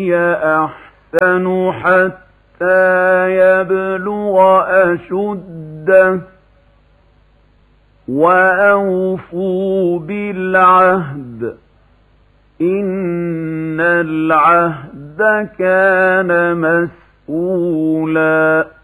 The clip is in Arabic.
أحسن حتى يبلغ أشده وأوفوا بالعهد إن العهد كان مسؤولا